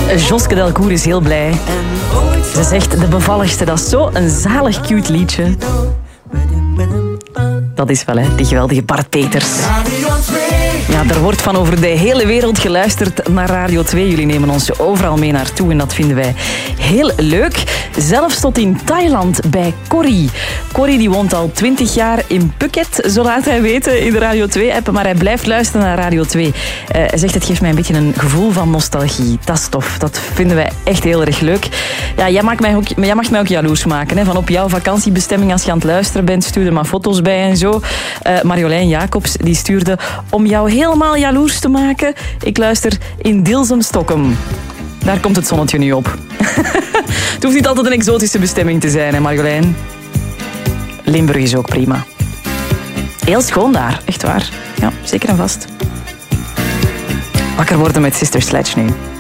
Joske Delcourt is heel blij. Ze zegt de bevalligste, dat is zo een zalig cute liedje. Dat is wel, hè, die geweldige Bart Peters. Ja, er wordt van over de hele wereld geluisterd naar Radio 2. Jullie nemen ons overal mee naartoe en dat vinden wij heel leuk. Zelfs tot in Thailand bij Corrie. Corrie die woont al 20 jaar in Phuket, zo laat hij weten in de Radio 2-app. Maar hij blijft luisteren naar Radio 2. Hij zegt, het geeft mij een beetje een gevoel van nostalgie. Dat is tof. Dat vinden wij echt heel erg leuk. Ja, jij mag mij ook jaloers maken. Hè? Van op jouw vakantiebestemming als je aan het luisteren bent, stuur er maar foto's bij en zo. Marjolein Jacobs die stuurde om jou helemaal jaloers te maken. Ik luister in Dilsum-Stokkum. Daar komt het zonnetje nu op. Het hoeft niet altijd een exotische bestemming te zijn, hè Marjolein? Limburg is ook prima. Heel schoon daar, echt waar. Ja, zeker en vast. Wakker worden met Sister Sledge nu.